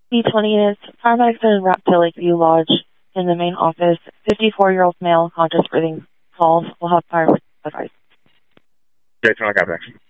B20 units, paramedics in Raptor Lakeview Lodge in the main office. 54-year-old male, conscious breathing calls will have fire advice. Okay, 20, got back.